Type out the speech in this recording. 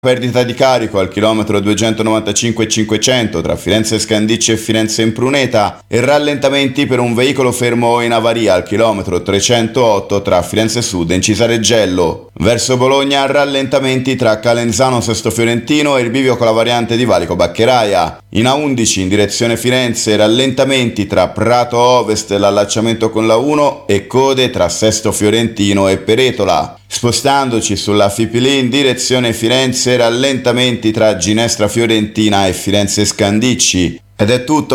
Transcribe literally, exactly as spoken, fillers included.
Perdita di carico al chilometro duecentonovantacinque cinquecento tra Firenze Scandicci e Firenze Impruneta e rallentamenti per un veicolo fermo in avaria al chilometro trecentootto tra Firenze Sud e Incisareggello. Verso Bologna rallentamenti tra Calenzano Sesto Fiorentino e il bivio con la variante di Valico Baccheraia. In A undici in direzione Firenze rallentamenti tra Prato Ovest e l'allacciamento con la uno e code tra Sesto Fiorentino e Peretola. Spostandoci sulla Fipili in direzione Firenze rallentamenti tra Ginestra Fiorentina e Firenze Scandicci. Ed è tutto.